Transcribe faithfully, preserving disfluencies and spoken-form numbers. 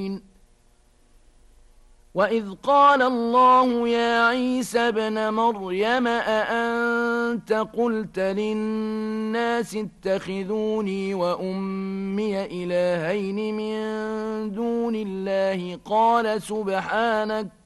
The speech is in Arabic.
وإذ قال الله يا عيسى ابن مريم أأنت قلت للناس اتخذوني وأمي إلهين من دون الله قال سبحانك